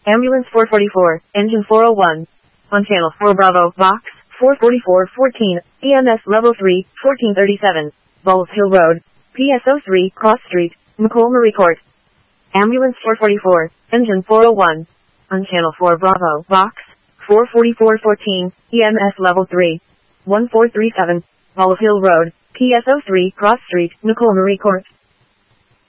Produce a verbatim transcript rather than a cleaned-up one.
Ambulance four forty-four, engine four oh one. On channel four Bravo, box four forty-four fourteen, E M S level three, fourteen thirty-seven, Bulls Hill Road, P S O three, Cross Street, McColl Marie Court. Ambulance four forty-four, engine four oh one. On channel four Bravo, box four forty-four fourteen, E M S level three, one four three seven, Bulls Hill Road, P S O three, Cross Street, McColl Marie Court.